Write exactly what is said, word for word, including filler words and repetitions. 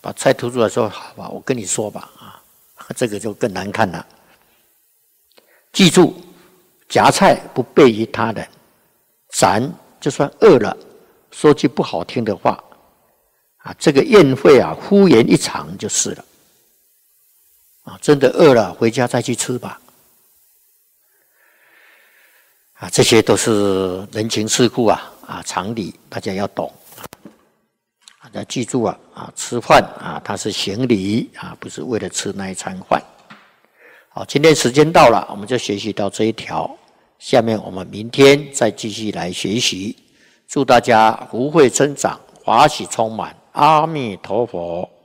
把菜吐出来说：“好吧，我跟你说吧。”啊，这个就更难看了。记住，夹菜不悖于他人，咱就算饿了，说句不好听的话，啊，这个宴会啊，敷衍一场就是了。啊，真的饿了，回家再去吃吧。啊，这些都是人情世故啊，啊，常理大家要懂。大家记住啊，啊，吃饭啊，它是行礼啊，不是为了吃那一餐饭。好，今天时间到了，我们就学习到这一条。下面我们明天再继续来学习。祝大家福慧增长，法喜充满。阿弥陀佛。